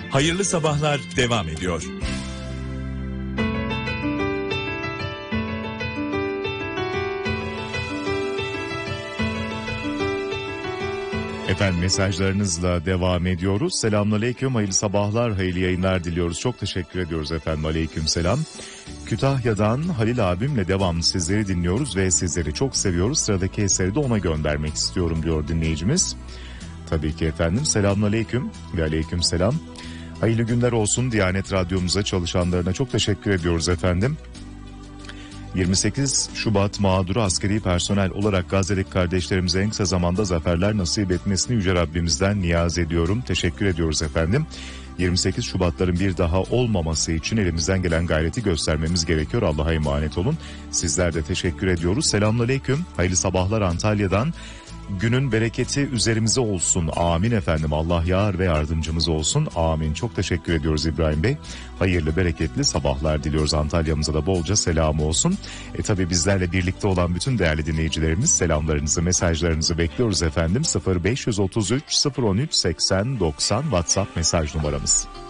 Hayırlı sabahlar devam ediyor. Efendim mesajlarınızla devam ediyoruz. Selamünaleyküm, hayırlı sabahlar, hayırlı yayınlar diliyoruz. Çok teşekkür ediyoruz efendim, aleykümselam. Kütahya'dan Halil abimle devamlı sizleri dinliyoruz ve sizleri çok seviyoruz. Sıradaki eseri de ona göndermek istiyorum diyor dinleyicimiz. Tabii ki efendim, selamünaleyküm ve aleykümselam. Hayırlı günler olsun Diyanet Radyomuza çalışanlarına çok teşekkür ediyoruz efendim. 28 Şubat mağduru askeri personel olarak Gazze'deki kardeşlerimize en kısa zamanda zaferler nasip etmesini Yüce Rabbimizden niyaz ediyorum. Teşekkür ediyoruz efendim. 28 Şubatların bir daha olmaması için elimizden gelen gayreti göstermemiz gerekiyor. Allah'a emanet olun. Sizler de teşekkür ediyoruz. Selamünaleyküm. Hayırlı sabahlar Antalya'dan. Günün bereketi üzerimize olsun. Amin efendim. Allah yar ve yardımcımız olsun. Amin. Çok teşekkür ediyoruz İbrahim Bey. Hayırlı, bereketli sabahlar diliyoruz. Antalya'mıza da bolca selamı olsun. Tabii bizlerle birlikte olan bütün değerli dinleyicilerimiz, selamlarınızı, mesajlarınızı bekliyoruz efendim. 0533 013 80 90 WhatsApp mesaj numaramız.